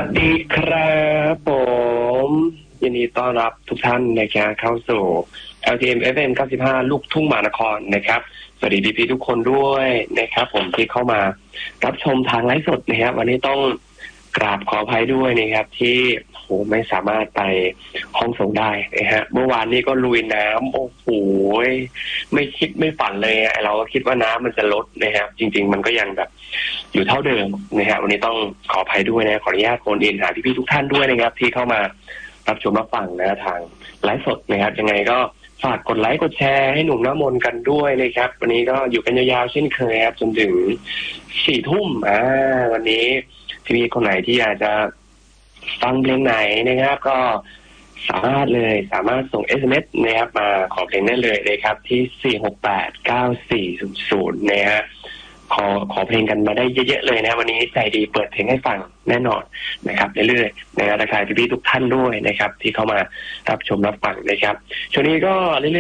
สดีครับผมยินดีต้อนรับทุกท่านนะครับเข้าสู่ LTM FM 95ลูกทุ่งมหานครนะครับสวัสดีพี่ทุกคนด้วยนะครับผมที่เข้ามารับชมทางไลฟ์สดนะครับวันนี้ต้องกราบขออภัยด้วยนะครับที่ไม่สามารถไปห้องส่งได้นะฮะเมื่อวานนี้ก็ลุยน้ำโอ้โหไม่คิดไม่ฝันเลยเราก็คิดว่าน้ำมันจะลดนะครับจริงๆมันก็ยังแบบอยู่เท่าเดิมนะฮะวันนี้ต้องขออภัยด้วยนะขออนุญาตโฟนอินหาพี่ทุกท่านด้วยนะครับที่เข้ามารับชมรับฟังนะทางไลฟ์สดนะครับยังไงก็ฝากกดไลค์กดแชร์ให้หนุ่มน้ำมนต์กันด้วยนะครับวันนี้ก็อยู่กันยาวๆเช่นเคยครับจนถึง4 ทุ่มวันนี้พี่คนไหนที่อยากจะฟังเพลงไหนนะครับก็สามารถส่ง SMS นะครับมาขอเพลงได้เลยนะครับที่4689400นะฮะขอเพลงกันมาได้เยอะๆเลยนะวันนี้ใจดีเปิดเพลงให้ฟังแน่นอนนะครับเรื่อยๆนะครับทักทายพี่ทุกท่านด้วยนะครับที่เข้ามารับชมรับฟังนะครับช่วงนี้ก็เรื่อยๆ